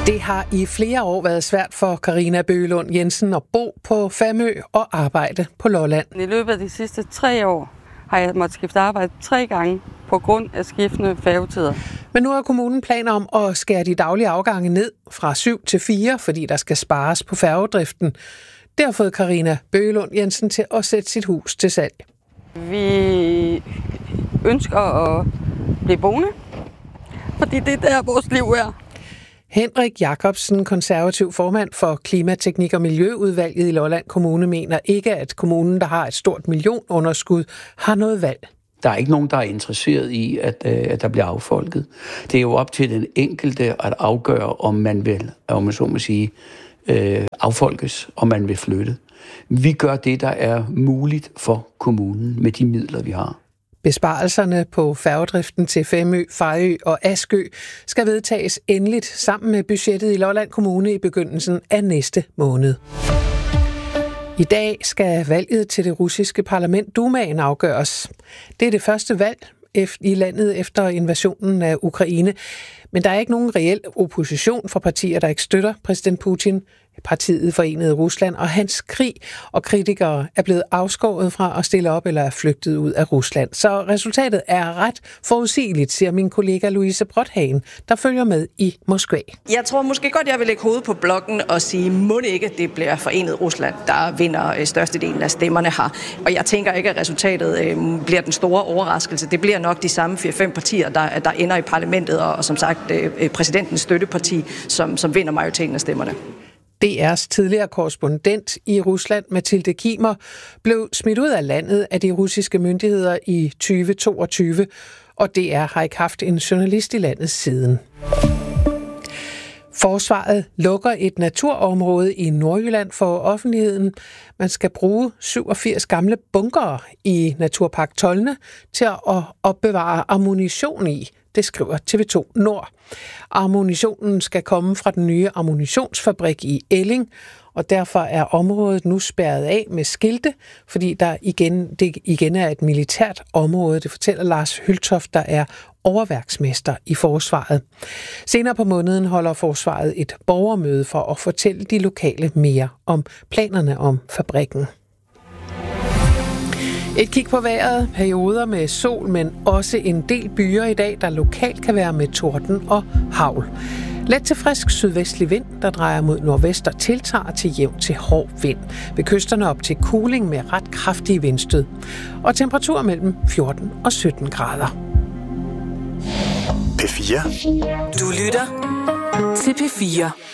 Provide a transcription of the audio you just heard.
Det har i flere år været svært for Karina Bøgelund Jensen at bo på Famø og arbejde på Lolland. I løbet af de sidste 3 år har jeg måttet skifte arbejde 3 gange på grund af skiftende færgetider. Men nu har kommunen planer om at skære de daglige afgange ned fra 7 til 4, fordi der skal spares på færgedriften. Det har fået Karina Bøgelund Jensen til at sætte sit hus til salg. Vi ønsker at blive boende, fordi det er der, vores liv er. Henrik Jacobsen, konservativ formand for Klimateknik- og Miljøudvalget i Lolland Kommune, mener ikke, at kommunen, der har et stort millionunderskud, har noget valg. Der er ikke nogen, der er interesseret i, at der bliver affolket. Det er jo op til den enkelte at afgøre, om man vil, om man så må sige, affolkes, om man vil flytte. Vi gør det, der er muligt for kommunen med de midler, vi har. Besparelserne på færgedriften til Famø, Fejø og Askø skal vedtages endeligt sammen med budgettet i Lolland Kommune i begyndelsen af næste måned. I dag skal valget til det russiske parlament Dumaen afgøres. Det er det første valg i landet efter invasionen af Ukraine, men der er ikke nogen reel opposition for partier, der ikke støtter præsident Putin. Partiet Forenede Rusland og hans krig, og kritikere er blevet afskåret fra at stille op eller er flygtet ud af Rusland. Så resultatet er ret forudsigeligt, siger min kollega Louise Brothagen, der følger med i Moskva. Jeg tror måske godt, jeg vil lægge hovedet på blokken og sige, må det ikke, det bliver Forenet Rusland, der vinder størstedelen af stemmerne her. Og jeg tænker ikke, at resultatet bliver den store overraskelse. Det bliver nok de samme 4-5 partier, der ender i parlamentet, og som sagt præsidentens støtteparti, som vinder majoriteten af stemmerne. DR's tidligere korrespondent i Rusland, Mathilde Kimer, blev smidt ud af landet af de russiske myndigheder i 2022, og DR har ikke haft en journalist i landet siden. Forsvaret lukker et naturområde i Nordjylland for offentligheden. Man skal bruge 87 gamle bunkere i Naturpark Tolne til at opbevare ammunition i. Det skriver TV2 Nord. Ammunitionen skal komme fra den nye ammunitionsfabrik i Elling, og derfor er området nu spærret af med skilte, fordi det igen er et militært område. Det fortæller Lars Hyltoft, der er overværksmester i Forsvaret. Senere på måneden holder Forsvaret et borgermøde for at fortælle de lokale mere om planerne om fabrikken. Et kig på vejret, perioder med sol, men også en del byer i dag, der lokalt kan være med torden og hagl. Let til frisk sydvestlig vind, der drejer mod nordvest og tiltager til jævn til hård vind. Ved kysterne op til kuling med ret kraftige vindstød. Og temperatur mellem 14 og 17 grader. P4. Du lytter til P4.